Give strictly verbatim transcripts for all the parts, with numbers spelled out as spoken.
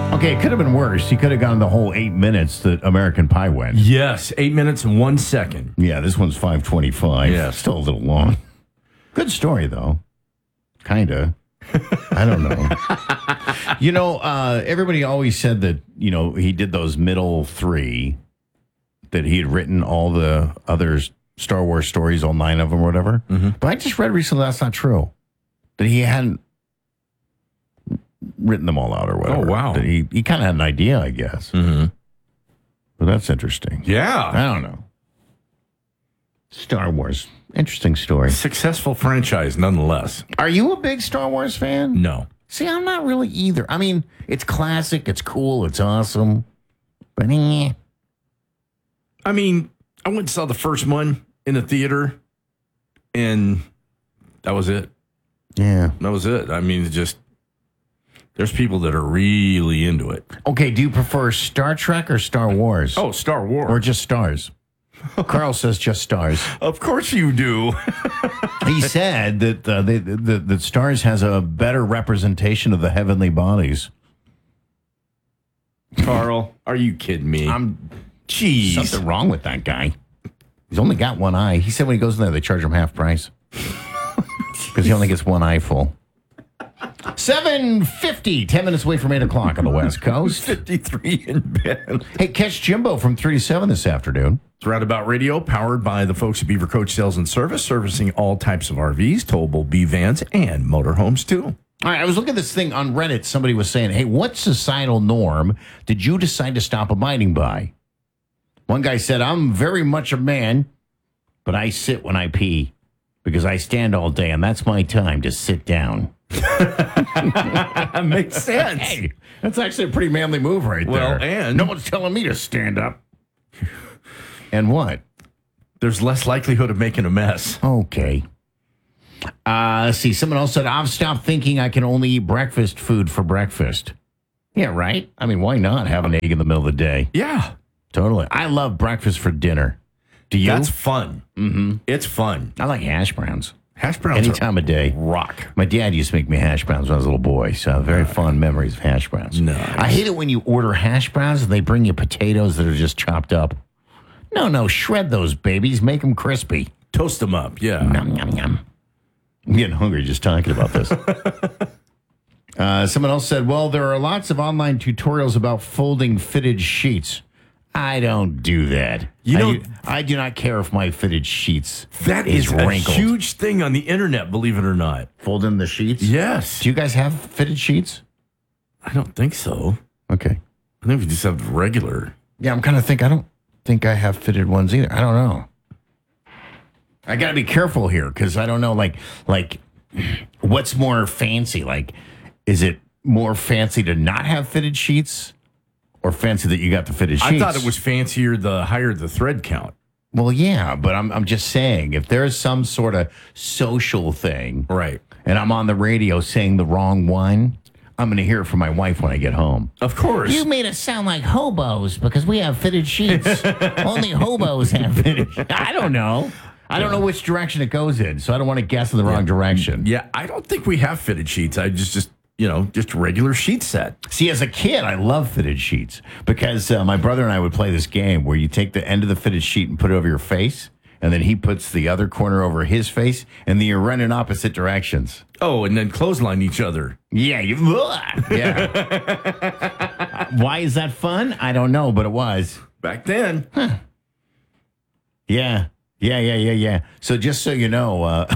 Okay, it could have been worse. He could have gone the whole eight minutes that American Pie went. Yes, eight minutes and one second. Yeah, this one's five twenty-five. Yeah. Still a little long. Good story, though. Kinda. I don't know. you know, uh, everybody always said that, you know, he did those middle three, that he had written all the other Star Wars stories, all nine of them or whatever. Mm-hmm. But I just read recently that's not true. That he hadn't written them all out or whatever. Oh, wow. That he, he kind of had an idea, I guess. Mm-hmm. But that's interesting. Yeah. I don't know. Star Wars. Interesting story. Successful franchise, nonetheless. Are you a big Star Wars fan? No. See, I'm not really either. I mean, it's classic, it's cool, it's awesome. But eh. I mean, I went and saw the first one in the theater, and that was it. Yeah. That was it. I mean, it's just, there's people that are really into it. Okay, do you prefer Star Trek or Star Wars? Oh, Star Wars. Or just stars? Carl says just stars. Of course you do. He said that uh, they, that that Stars has a better representation of the heavenly bodies. Carl, are you kidding me? I'm. Jeez. Something wrong with that guy. He's only got one eye. He said when he goes in there, they charge him half price because he only gets one eye full. seven fifty, ten minutes away from eight o'clock on the West Coast. fifty-three in bed. Hey, catch Jimbo from three to seven this afternoon. It's Roundabout Radio, powered by the folks at Beaver Coach Sales and Service, servicing all types of R Vs, towable B vans, and motorhomes, too. All right, I was looking at this thing on Reddit. Somebody was saying, hey, what societal norm did you decide to stop abiding by? One guy said, I'm very much a man, but I sit when I pee because I stand all day, and that's my time to sit down. That makes sense. Hey, that's actually a pretty manly move right Well, there. and- no one's telling me to stand up. And what? There's less likelihood of making a mess. Okay. Uh, let's see. Someone else said, I've stopped thinking I can only eat breakfast food for breakfast. Yeah, right? I mean, why not have an egg in the middle of the day? Yeah. Totally. I love breakfast for dinner. Do you? That's fun. Mm-hmm. It's fun. I like hash browns. Hash browns Any time of day. Rock. My dad used to make me hash browns when I was a little boy, so I have very fond memories of hash browns. Nice. I hate it when you order hash browns and they bring you potatoes that are just chopped up. No, no, shred those babies. Make them crispy. Toast them up, yeah. Nom, nom, nom. I'm getting hungry just talking about this. uh, someone else said, well, there are lots of online tutorials about folding fitted sheets. I don't do that. You I know- do, I do not care if my fitted sheets That is, is, wrinkled. a huge thing on the internet, believe it or not. Folding the sheets? Yes. Do you guys have fitted sheets? I don't think so. Okay. I think we just have regular. Yeah, I'm kind of think I don't think I have fitted ones either. I don't know. I got to be careful here because I don't know, like, like what's more fancy? Like, is it more fancy to not have fitted sheets or fancy that you got the fitted sheets? I thought it was fancier the higher the thread count. Well, yeah, but I'm I'm just saying if there's some sort of social thing, Right. and I'm on the radio saying the wrong one, I'm going to hear it from my wife when I get home. Of course. You made us sound like hobos because we have fitted sheets. Only hobos have fitted. I don't know. I don't know which direction it goes in, so I don't want to guess in the wrong direction. Yeah, I don't think we have fitted sheets. I just, just you know, just a regular sheet set. See, as a kid, I love fitted sheets because uh, my brother and I would play this game where you take the end of the fitted sheet and put it over your face, and then he puts the other corner over his face, and then you run in opposite directions. Oh, and then clothesline each other. Yeah, you. Yeah. Why is that fun? I don't know, but it was. Back then. Huh. Yeah. Yeah, yeah, yeah, yeah. So just so you know, uh,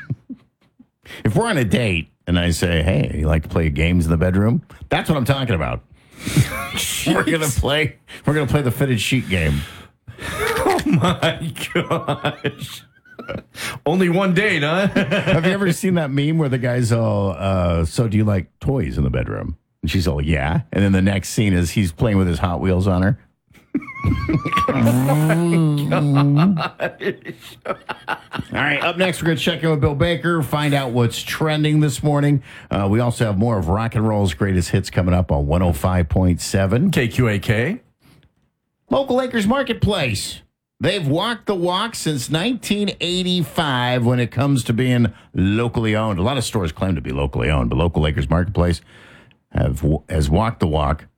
if we're on a date and I say, hey, you like to play games in the bedroom? That's what I'm talking about. we're going to play We're going to play the fitted sheet game. Oh, my gosh. Only one date, huh? Have you ever seen that meme where the guy's all, uh, so do you like toys in the bedroom? And she's all, yeah. And then the next scene is he's playing with his Hot Wheels on her. All right, up next, we're going to check in with Bill Baker, find out what's trending this morning. Uh, we also have more of Rock and Roll's greatest hits coming up on one oh five point seven. K Q A K. Local Acres Marketplace. They've walked the walk since nineteen eighty-five when it comes to being locally owned. A lot of stores claim to be locally owned, but Local Acres Marketplace have has walked the walk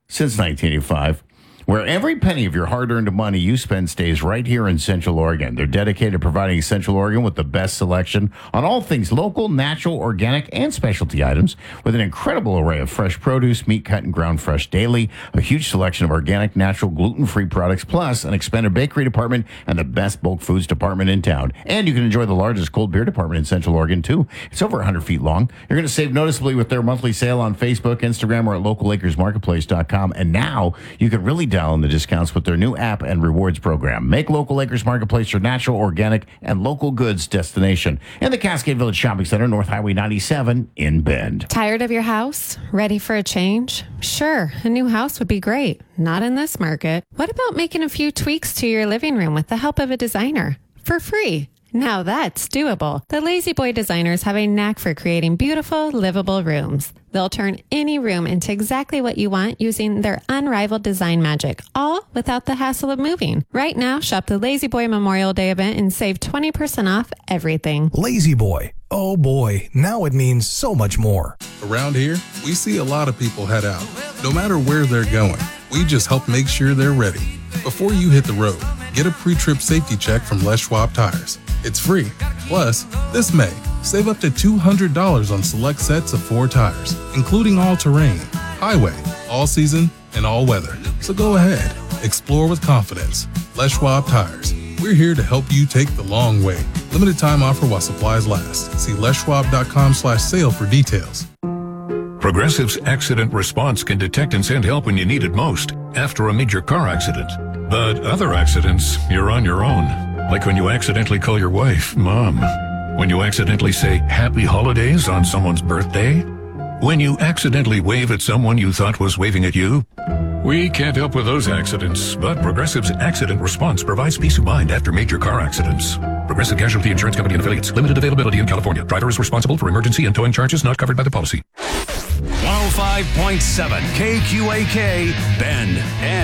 since nineteen eighty-five, where every penny of your hard-earned money you spend stays right here in Central Oregon. They're dedicated to providing Central Oregon with the best selection on all things local, natural, organic, and specialty items, with an incredible array of fresh produce, meat cut and ground fresh daily, a huge selection of organic, natural, gluten-free products, plus an expanded bakery department and the best bulk foods department in town. And you can enjoy the largest cold beer department in Central Oregon, too. It's over one hundred feet long. You're going to save noticeably with their monthly sale on Facebook, Instagram, or at local acres marketplace dot com. And now you can really dial in the discounts with their new app and rewards program. Make Local Acres Marketplace your natural, organic, and local goods destination in the Cascade Village Shopping Center, North Highway ninety-seven in Bend. Tired of your house? Ready for a change? Sure, a new house would be great. Not in this market. What about making a few tweaks to your living room with the help of a designer? For free. Now that's doable. The Lazy Boy designers have a knack for creating beautiful, livable rooms. They'll turn any room into exactly what you want using their unrivaled design magic, all without the hassle of moving. Right now, shop the Lazy Boy Memorial Day event and save twenty percent off everything. Lazy Boy. Oh boy, now it means so much more. Around here, we see a lot of people head out. No matter where they're going, we just help make sure they're ready. Before you hit the road, get a pre-trip safety check from Les Schwab Tires. It's free. Plus, this May, save up to two hundred dollars on select sets of four tires, including all-terrain, highway, all-season, and all-weather. So go ahead, explore with confidence. Les Schwab Tires. We're here to help you take the long way. Limited time offer while supplies last. See les schwab dot com slash sale for details. Progressive's accident response can detect and send help when you need it most after a major car accident. But other accidents, you're on your own. Like when you accidentally call your wife Mom. When you accidentally say Happy Holidays on someone's birthday. When you accidentally wave at someone you thought was waving at you. We can't help with those accidents, but Progressive's accident response provides peace of mind after major car accidents. Progressive Casualty Insurance Company and Affiliates. Limited availability in California. Driver is responsible for emergency and towing charges not covered by the policy. one oh five point seven K Q A K, Bend. And